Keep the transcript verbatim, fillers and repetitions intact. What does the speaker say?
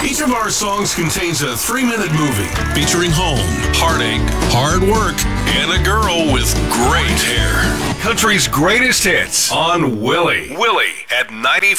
Each of our songs contains a three-minute movie featuring home, heartache, hard work, and a girl with great hair. Country's greatest hits on Willie. Willie at ninety-four.